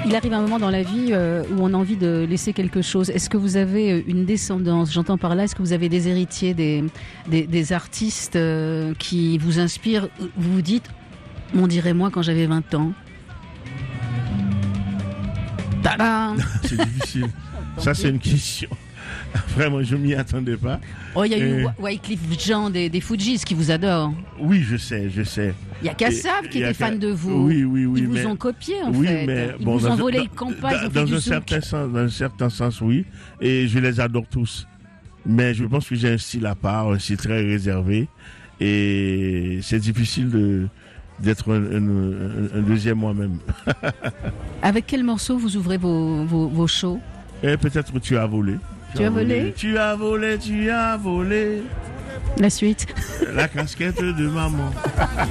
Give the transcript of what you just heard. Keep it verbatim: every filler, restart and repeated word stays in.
Il arrive un moment dans la vie euh, où on a envie de laisser quelque chose. Est-ce que vous avez une descendance? J'entends par là, est-ce que vous avez des héritiers, des, des, des artistes euh, qui vous inspirent? Vous vous dites, on dirait moi quand j'avais vingt ans. Tada. C'est difficile. Ça, c'est une question. Vraiment, je m'y attendais pas. Oh, il y a Et... eu Wyclef Jean des, des Fujis qui vous adorent. Oui, je sais, je sais. Il y a Kassav qui était fan de vous. Oui, oui, oui. Ils vous mais... ont copié, en oui, fait. Mais, ils bon, vous ont volé dans, le compas, ils ont dans, fait du un zouk. certain sens, dans un certain sens, oui. Et je les adore tous. Mais je pense que j'ai un style à part, un style très réservé. Et c'est difficile de, d'être un, un, un deuxième moi-même. Avec quel morceau vous ouvrez vos, vos, vos shows? Et peut-être tu as volé. Tu, tu as volé, volé Tu as volé, tu as volé. La suite. La casquette de maman.